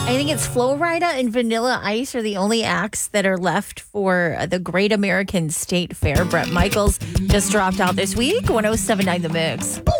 I think it's Flo Rida and Vanilla Ice are the only acts that are left for the Great American State Fair. Bret Michaels just dropped out this week. 107.9 The Mix.